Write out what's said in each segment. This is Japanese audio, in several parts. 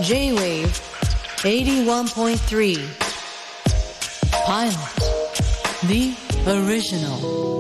J-Wave 81.3 Pilot The Original。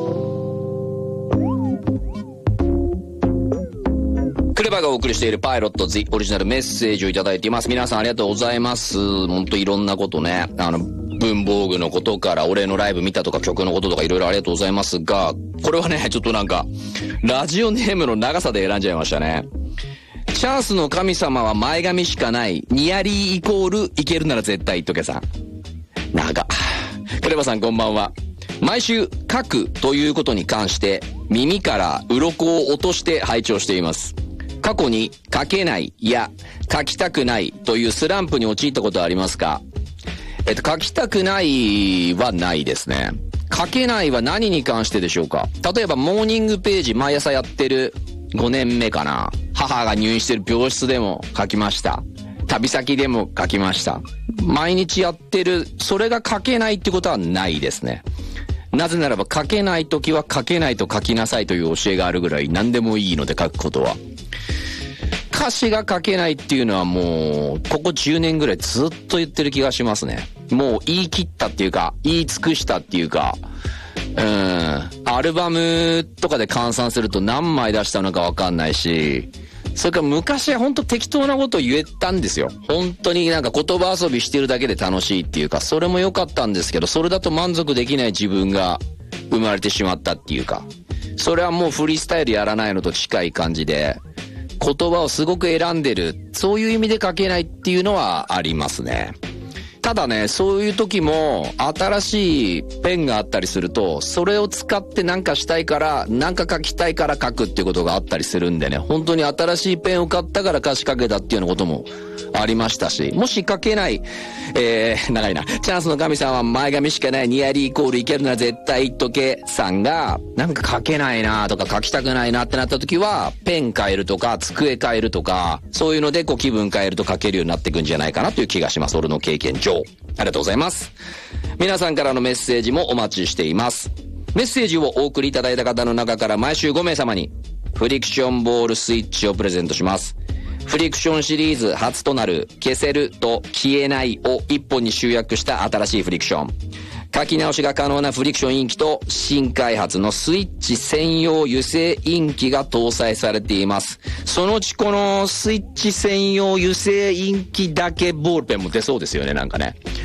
クレバがお送りしているパイロット The オリジナルメッセージをいただいています。皆さんありがとうございます。本当いろんなことね、文房具のことから俺のライブ見たとか曲のこととかいろいろありがとうございますが、これはね、ちょっとなんかラジオネームの長さで選んじゃいましたね。チャンスの神様は前髪しかない。ニアリーイコールいけるなら絶対言っとけさん。長。クレバさんこんばんは。毎週書くということに関して耳から鱗を落として拝聴しています。過去に書けないや書きたくないというスランプに陥ったことはありますか？書きたくないはないですね。書けないは何に関してでしょうか？例えばモーニングページ毎朝やってる5年目かな。母が入院してる病室でも書きました。旅先でも書きました。毎日やってる、それが書けないってことはないですね。なぜならば書けないときは書けないと書きなさいという教えがあるぐらい何でもいいので書くことは。歌詞が書けないっていうのはもうここ10年ぐらいずっと言ってる気がしますね。もう言い切ったっていうか言い尽くしたっていうか、アルバムとかで換算すると何枚出したのか分かんないし、それから昔は本当適当なことを言えたんですよ。本当になんか言葉遊びしてるだけで楽しいっていうか、それも良かったんですけど、それだと満足できない自分が生まれてしまったっていうか、それはもうフリースタイルやらないのと近い感じで、言葉をすごく選んでる、そういう意味で書けないっていうのはありますね。ただね、そういう時も新しいペンがあったりすると、それを使って何かしたいから、何か書きたいから書くっていうことがあったりするんでね、本当に新しいペンを買ったから歌詞書けたっていうようなこともありましたし、もし書けない、長いな、チャンスの神様は前髪しかない、ニアリーイコールいけるなら絶対言っとけさんが、なんか書けないなとか書きたくないなってなった時は、ペン変えるとか、机変えるとか、そういうのでこう気分変えると書けるようになっていくんじゃないかなという気がします。俺の経験上。ありがとうございます。皆さんからのメッセージもお待ちしています。メッセージをお送りいただいた方の中から毎週5名様にフリクションボールスイッチをプレゼントします。フリクションシリーズ初となる消せると消えないを一本に集約した新しいフリクション。書き直しが可能なフリクションインキと新開発のスイッチ専用油性インキが搭載されています。そのうちこのスイッチ専用油性インキだけボールペンも出そうですよね、なんかね。